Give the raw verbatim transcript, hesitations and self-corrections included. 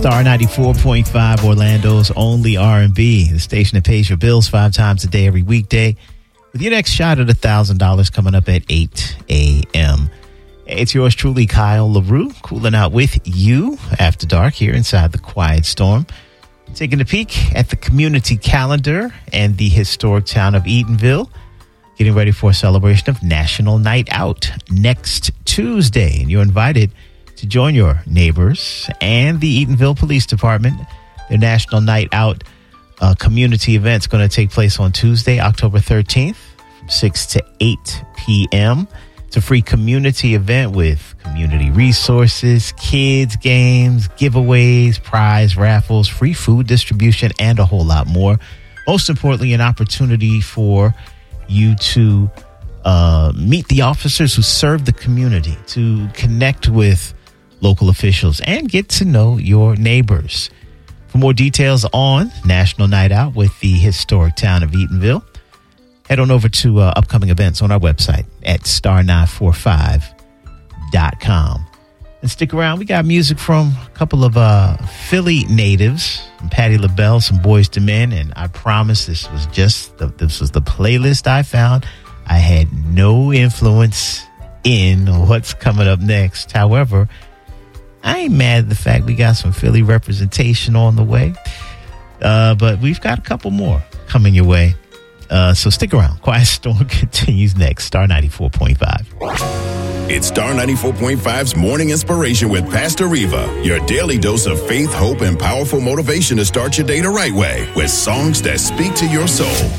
Star ninety-four point five, Orlando's only R and B, the station that pays your bills five times a day every weekday, with your next shot at one thousand dollars coming up at eight a.m. It's yours truly, Kyle LaRue, cooling out with you after dark here inside the Quiet Storm. Taking a peek at the community calendar and the historic town of Eatonville. Getting ready for a celebration of National Night Out next Tuesday. And you're invited to join your neighbors and the Eatonville Police Department. Their National Night Out uh, community event is going to take place on Tuesday, October thirteenth from six to eight p.m. It's a free community event with community resources, kids, games, giveaways, prize raffles, free food distribution, and a whole lot more. Most importantly, an opportunity for you to uh, meet the officers who serve the community, to connect with local officials, and get to know your neighbors. For more details on National Night Out with the historic town of Eatonville, head on over to uh, upcoming events on our website at star nine four five dot com. And stick around. We got music from a couple of uh, Philly natives, from Patti LaBelle, some Boys to Men, and I promise this was just the, this was the playlist I found. I had no influence in what's coming up next. However, I ain't mad at the fact we got some Philly representation on the way, uh, but we've got a couple more coming your way. Uh, so stick around. Quiet Storm continues next. Star ninety-four point five. It's Star ninety-four point five's Morning Inspiration with Pastor Reva, your daily dose of faith, hope, and powerful motivation to start your day the right way with songs that speak to your soul.